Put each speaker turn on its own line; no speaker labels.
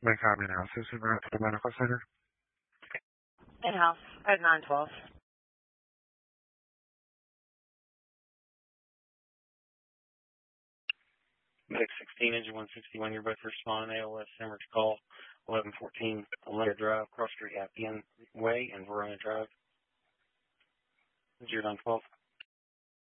Make copy now. Assistant route to the medical center.
In-house at 912.
Medic 16, engine 161, you're both responding. ALS Hemorrhage call 1114 Olympia Drive, Cross Street, Appian Way, and Verona Drive. 0912.